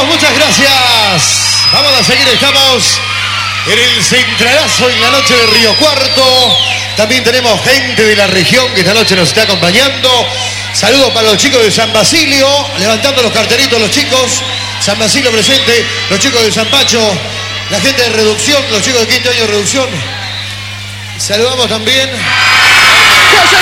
chicos, muchas gracias. Vamos a seguir, estamos en el Centralazo en la noche de Río Cuarto. También tenemos gente de la región que esta noche nos está acompañando. Saludos para los chicos de San Basilio, levantando los cartelitos los chicos. San Basilio presente, los chicos de San Pacho, la gente de Reducción, los chicos de quinto año de Reducción. Saludamos también